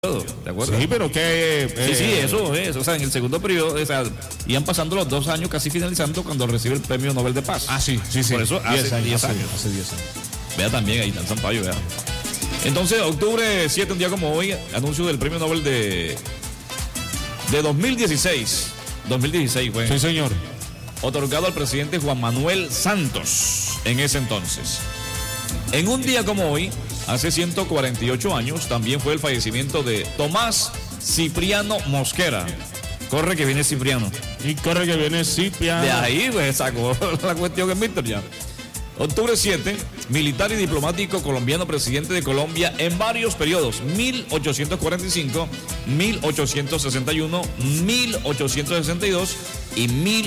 ¿De acuerdo? Sí, pero que... Sí, eso es. O sea, en el segundo periodo, o sea, iban pasando los 2 años casi finalizando cuando recibe el premio Nobel de Paz. sí. Por eso hace 10 años. Hace 10 años. Vea también, ahí está el Zampayo, vea. Entonces, octubre 7, un día como hoy, anuncio del premio Nobel de 2016. 2016, güey. Sí, señor. Otorgado al presidente Juan Manuel Santos en ese entonces. En un día como hoy, hace 148 años, también fue el fallecimiento de Tomás Cipriano Mosquera. Corre que viene Cipriano. Y corre que viene Cipriano. De ahí, güey, sacó la cuestión que es Víctor ya. Octubre 7, militar y diplomático colombiano, presidente de Colombia en varios periodos, 1845, 1861, 1862 y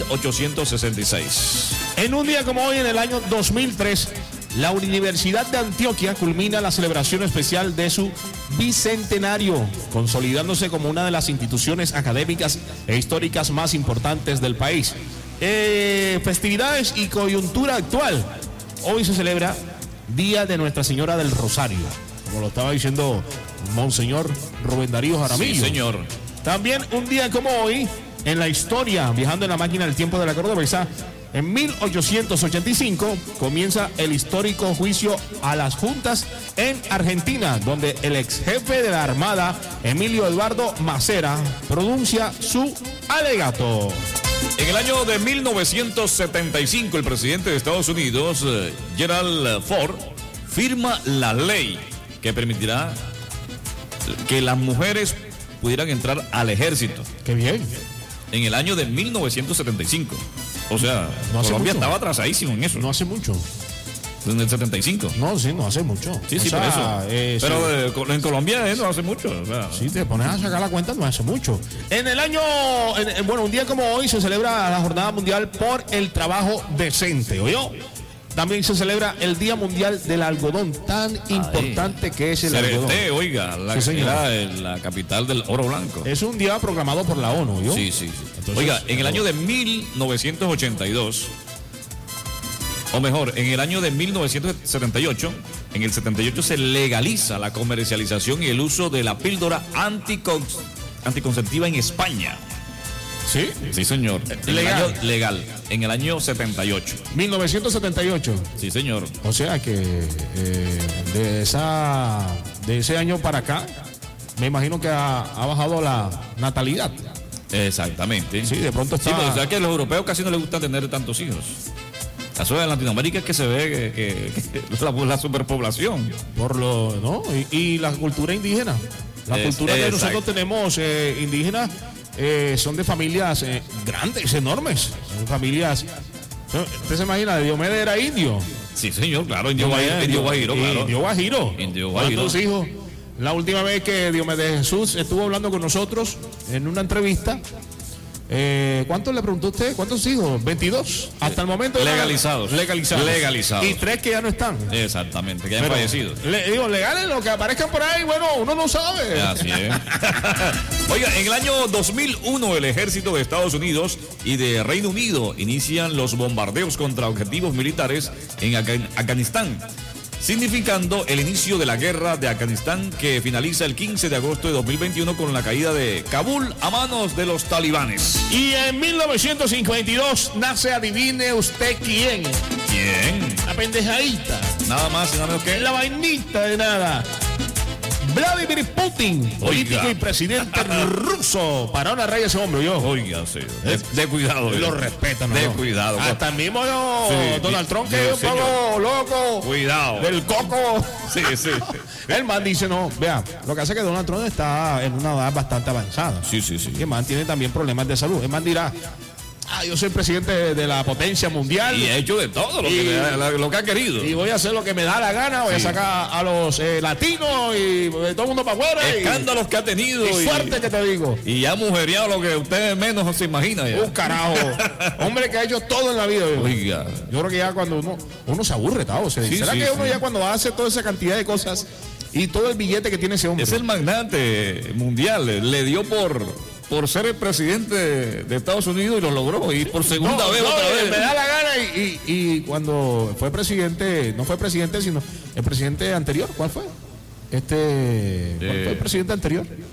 1866. En un día como hoy, en el año 2003, la Universidad de Antioquia culmina la celebración especial de su bicentenario, consolidándose como una de las instituciones académicas e históricas más importantes del país. Festividades y coyuntura actual. Hoy se celebra Día de Nuestra Señora del Rosario, como lo estaba diciendo Monseñor Rubén Darío Jaramillo. Sí, señor. También un día como hoy, en la historia, viajando en la máquina del tiempo de la Cordobesa, en 1885 comienza el histórico juicio a las juntas en Argentina, donde el ex jefe de la Armada, Emilio Eduardo Macera, pronuncia su alegato. En el año de 1975, el presidente de Estados Unidos, Gerald Ford, firma la ley que permitirá que las mujeres pudieran entrar al ejército. ¡Qué bien! En el año de 1975. O sea, no Colombia mucho. Estaba atrasadísimo en eso. No hace mucho. En el 75. No, sí, no hace mucho. Sí, o sea, por eso. Pero sí. En Colombia no hace mucho. O sea. Si te pones a sacar la cuenta, no hace mucho. En el año, un día como hoy se celebra la Jornada Mundial por el Trabajo Decente, ¿oyó? También se celebra el Día Mundial del Algodón, tan importante que es el algodón. Oiga, la capital del oro blanco. Es un día proclamado por la ONU, ¿yo? Sí. Entonces, oiga, en el año de 1982, o mejor, en el año de 1978, en el 78 se legaliza la comercialización y el uso de la píldora anticonceptiva en España. ¿Sí? Sí, señor. Legal. En el año 78. 1978. Sí, señor. O sea que de ese año para acá, me imagino que ha bajado la natalidad. Exactamente. Sí, de pronto está... Sí, pero o sea que a los europeos casi no les gusta tener tantos hijos. Eso en Latinoamérica es que se ve que la superpoblación. ¿No? Y la cultura indígena. La cultura que nosotros tenemos indígena son de familias grandes, enormes. Son familias... ¿Usted se imagina? Diomedes era indio. Sí, señor, claro. Indio Guajiro, claro. Indio Guajiro. ¿Cuántos hijos? La última vez que Diomedes Jesús estuvo hablando con nosotros en una entrevista, ¿cuántos le preguntó usted? ¿Cuántos hijos? 22. Hasta el momento. Legalizados. Y 3 que ya no están. Exactamente, que han fallecido. Legales, lo que aparezcan por ahí, bueno, uno no sabe. Así es. Oiga, en el año 2001 el ejército de Estados Unidos y de Reino Unido inician los bombardeos contra objetivos militares en Afganistán, significando el inicio de la guerra de Afganistán que finaliza el 15 de agosto de 2021 con la caída de Kabul a manos de los talibanes. Y en 1952 nace, adivine usted quién. ¿Quién? La pendejadita. Nada más y nada menos que... La vainita de nada. Vladimir Putin, político y presidente ruso. Para una raya ese hombre, yo. Oiga, sí. De cuidado. Lo respetan, ¿no? De cuidado. Hasta el mismo Donald Trump, que es un señor. poco loco. Cuidado. Del coco. Sí. El man dice, no, vea, lo que hace es que Donald Trump está en una edad bastante avanzada. Sí. Y el man tiene también problemas de salud. El man dirá, yo soy presidente de la potencia mundial. Y he hecho de todo lo que ha querido. Y voy a hacer lo que me da la gana. Voy a sacar a los latinos y todo el mundo para afuera. Escándalos que ha tenido. Y suerte que te digo. Y ya mujeriado lo que usted menos se imagina. Ya. Un carajo. Hombre que ha hecho todo en la vida. Oiga. Yo creo que ya cuando uno se aburre, ¿no? ¿Será que uno ya cuando hace toda esa cantidad de cosas y todo el billete que tiene ese hombre? Es el magnate mundial. Le dio por ser el presidente de Estados Unidos y lo logró, y por segunda vez otra vez. Me da la gana y cuando fue presidente, no fue presidente, sino el presidente anterior, ¿cuál fue? ¿Cuál fue el presidente anterior?